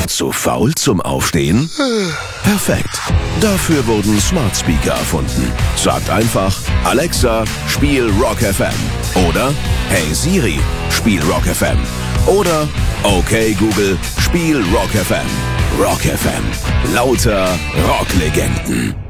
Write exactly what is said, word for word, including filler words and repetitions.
Zu faul zum Aufstehen? Perfekt. Dafür wurden Smart Speaker erfunden. Sagt einfach, Alexa, spiel Rock F M. Oder, hey Siri, spiel Rock F M. Oder, okay Google, spiel Rock F M. Rock F M. Lauter Rocklegenden.